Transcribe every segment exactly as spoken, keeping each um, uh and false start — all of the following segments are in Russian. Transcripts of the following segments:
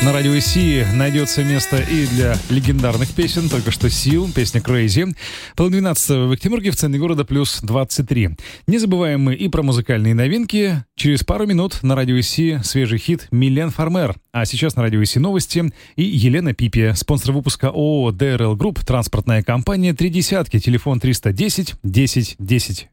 На радио Си найдется место и для легендарных песен. Только что Сил, песня Crazy. Полдвенадцатого в Екатеринбурге, в центре города плюс двадцать три. Не забываем мы и про музыкальные новинки. Через пару минут на радио Си свежий хит Милен Фармер. А сейчас на радио Си новости и Елена Пипи. Спонсор выпуска ООО ди эр эл Group, транспортная компания «Три десятки», телефон триста десять десять десять.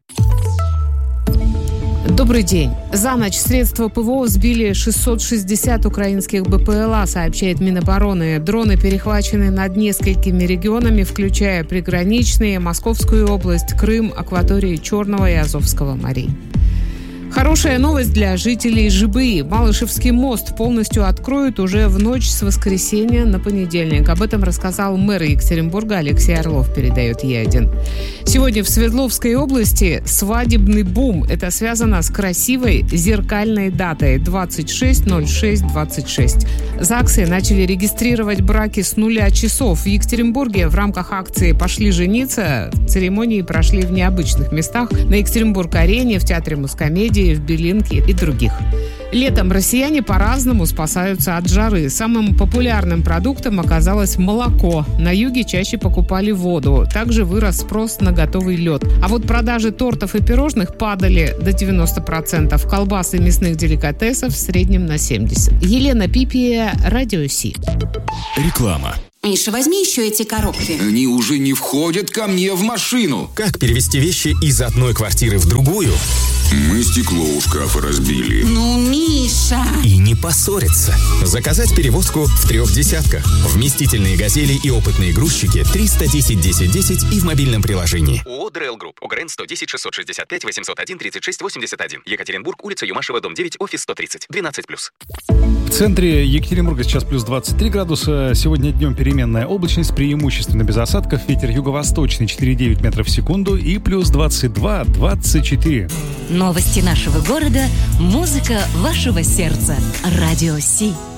Добрый день. За ночь средства ПВО сбили шестьсот шестьдесят украинских БПЛА, сообщает Минобороны. Дроны перехвачены над несколькими регионами, включая приграничные, Московскую область, Крым, акватории Черного и Азовского морей. Хорошая новость для жителей Жибыи. Малышевский мост полностью откроют уже в ночь с воскресенья на понедельник. Об этом рассказал мэр Екатеринбурга Алексей Орлов, передает Е один. Сегодня в Свердловской области свадебный бум. Это связано с красивой зеркальной датой двадцать шесть ноль шесть двадцать шесть. ЗАГСы начали регистрировать браки с нуля часов. В Екатеринбурге в рамках акции «Пошли жениться» церемонии прошли в необычных местах. На Екатеринбург-арене, в Театре Мускомедии, в Белинке и других. Летом россияне по-разному спасаются от жары. Самым популярным продуктом оказалось молоко. На юге чаще покупали воду. Также вырос спрос на готовый лед. А вот продажи тортов и пирожных падали до девяноста процентов. Колбас и мясных деликатесов в среднем на семьдесят процентов. Елена Пипия, Радио Си. Реклама. Миша, возьми еще эти коробки. Они уже не входят ко мне в машину. Как перевести вещи из одной квартиры в другую? Мы стекло у шкафа разбили. Ну, Миша! И не поссориться. Заказать перевозку в трех десятках. Вместительные «Газели» и опытные грузчики триста десять десять десять и в мобильном приложении. ООО ди эр эл Group. ОГРН сто десять шестьсот шестьдесят пять восемьсот один тридцать шесть восемьдесят один. Екатеринбург, улица Юмашева, дом девять, офис сто тридцать. двенадцать плюс. В центре Екатеринбурга сейчас плюс двадцать три градуса. Сегодня днем переменная облачность, преимущественно без осадков. Ветер юго-восточный четыре целых девять десятых метров в секунду и плюс двадцать два двадцать четыре. Новости нашего города, музыка вашего сердца. Радио Си.